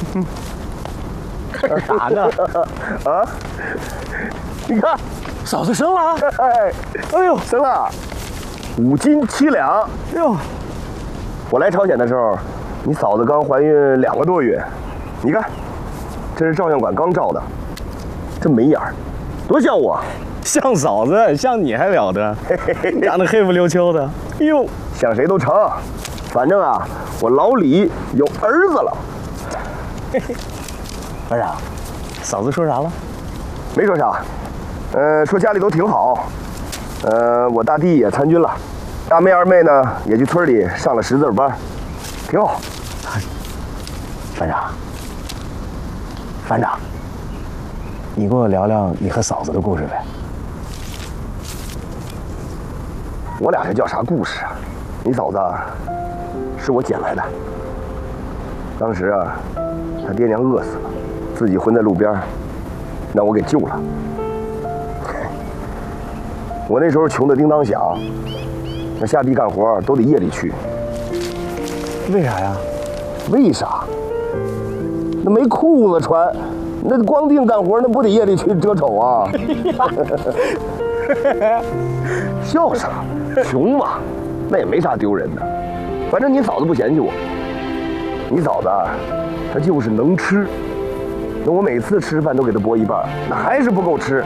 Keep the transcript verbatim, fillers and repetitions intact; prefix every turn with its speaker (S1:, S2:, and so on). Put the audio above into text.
S1: 干啥呢？
S2: 啊？你看，
S1: 嫂子生了！
S2: 哎，
S1: 哎呦，
S2: 生了，五斤七两。
S1: 哎呦，
S2: 我来朝鲜的时候，你嫂子刚怀孕两个多月。你看，这是照相馆刚照的，这眉眼儿，多像我。
S1: 像嫂子，像你还了得？长得黑不溜秋的。哎呦，
S2: 像谁都成，反正啊，我老李有儿子了。
S1: 班长，嫂子说啥了？
S2: 没说啥，呃，说家里都挺好，呃，我大弟也参军了，大妹二妹呢也去村里上了识字班，挺好。
S1: 班长，班长，你给我聊聊你和嫂子的故事呗。
S2: 我俩这叫啥故事啊？你嫂子是我捡来的，当时啊，她爹娘饿死了，自己昏在路边，让我给救了。我那时候穷得叮当响，那下地干活都得夜里去。
S1: 为啥呀？
S2: 为啥？那没裤子穿，那光腚干活，那不得夜里去遮丑啊？笑啥？穷嘛，那也没啥丢人的。反正你嫂子不嫌弃我，你嫂子她就是能吃。那我每次吃饭都给她拨一半，那还是不够吃。